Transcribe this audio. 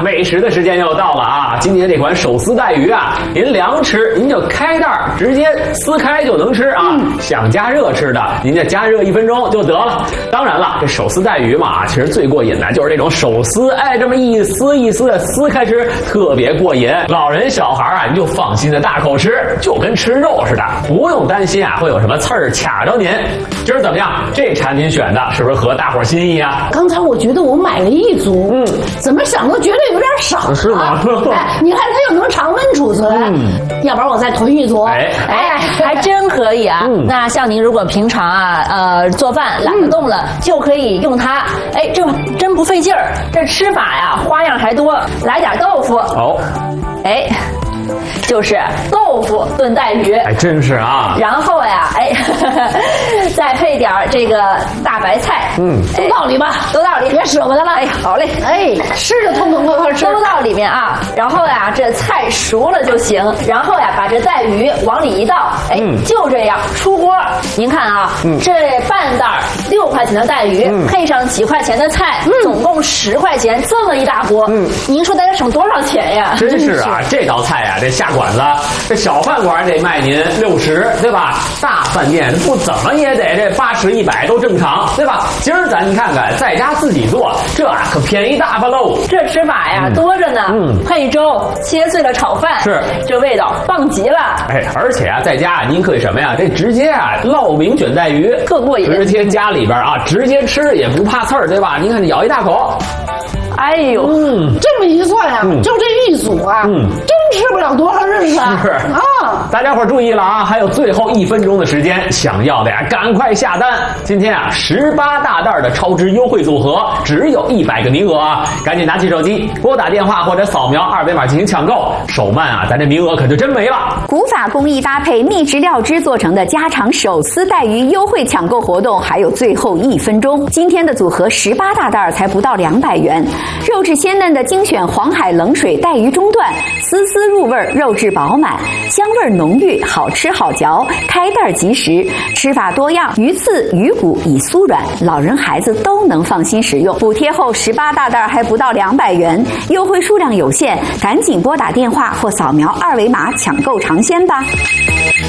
美食的时间又到了啊！今天这款手撕带鱼啊，您凉吃您就开袋直接撕开就能吃啊。想加热吃的，您就加热1分钟就得了。当然了，这手撕带鱼嘛，其实最过瘾的就是这种手撕，哎，这么一丝一丝的撕开吃，特别过瘾。老人小孩啊，你就放心的大口吃，就跟吃肉似的，不用担心啊会有什么刺儿卡着您。今儿怎么样？这产品选的是不是合大伙心意啊？ 刚才我觉得我买了1组，怎么想都觉得有点少， 是吗？ 哎，你看它又能常温储存，要不然我再囤1组。 哎，还真可以啊。那像您如果平常啊，做饭懒得动了，就可以用它。哎，这真不费劲儿，这吃法呀花样还多。来点豆腐哦， 哎。就是豆腐炖带鱼， 哎，真是啊。 然后呀，哎，再配点这个大白菜， 都到里吧， 都到里， 别舍不得了。 哎，好嘞， 哎，吃着痛痛快快吃， 都到里面啊。然后呀，这菜熟了就行。然后呀，把这带鱼往里一倒，哎，就这样出锅。您看啊，这半袋6块钱的带鱼，配上几块钱的菜，总共10块钱，这么一大锅，您说大家省多少钱呀？ 真是啊，这道菜啊，这下馆子，这小饭馆得卖您60，对吧？大饭店不怎么也得这80、100都正常，对吧？今儿咱看看，在家自己做，这可便宜大发喽。 这吃法呀多着呢，配粥，切碎了炒饭， 是这味道棒极了。 哎，而且啊，在家您可以什么呀？这直接啊烙饼卷带鱼， 特过瘾。 直接家里边啊，直接吃也不怕刺儿，对吧？您看，咬一大口。 哎呦， 这么一算呀，就这1组啊，真吃不了多少日子啊！ 是啊，大家伙注意了啊，还有最后1分钟的时间，想要的呀，赶快下单！今天啊，18大袋的超值优惠组合，只有100个名额啊，赶紧拿起手机拨打电话或者扫描2维码进行抢购，手慢啊，咱这名额可就真没了。 古法工艺搭配秘制料汁做成的家常手撕带鱼优惠抢购活动，还有最后1分钟。今天的组合18大袋才不到200元。肉质鲜嫩的精选黄海冷水带鱼中段，丝丝入味，肉质饱满，香味浓郁，好吃好嚼，开袋即食。吃法多样，鱼刺、鱼骨以酥软，老人孩子都能放心食用。补贴后18大袋还不到200元，优惠数量有限，赶紧拨打电话或扫描2维码抢购尝鲜吧。